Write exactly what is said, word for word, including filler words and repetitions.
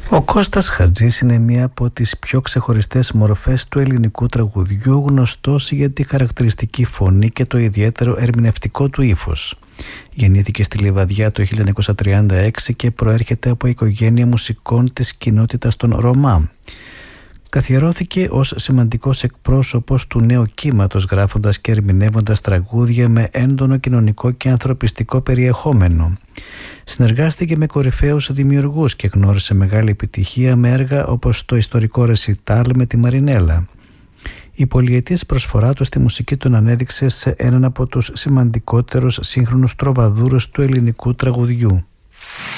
Ο Κώστας Χατζής είναι μία από τις πιο ξεχωριστές μορφές του ελληνικού τραγουδιού, γνωστός για τη χαρακτηριστική φωνή και το ιδιαίτερο ερμηνευτικό του ύφος. Γεννήθηκε στη Λιβαδιά το χίλια εννιακόσια τριάντα έξι και προέρχεται από οικογένεια μουσικών της κοινότητας των Ρωμά. Καθιερώθηκε ως σημαντικός εκπρόσωπος του νέου κύματος, γράφοντας και ερμηνεύοντας τραγούδια με έντονο κοινωνικό και ανθρωπιστικό περιεχόμενο. Συνεργάστηκε με κορυφαίους δημιουργούς και γνώρισε μεγάλη επιτυχία με έργα όπως το ιστορικό ρεσιτάλ με τη Μαρινέλα. Η πολυετής προσφορά του στη μουσική τον ανέδειξε σε έναν από τους σημαντικότερους σύγχρονους τροβαδούρους του ελληνικού τραγουδιού.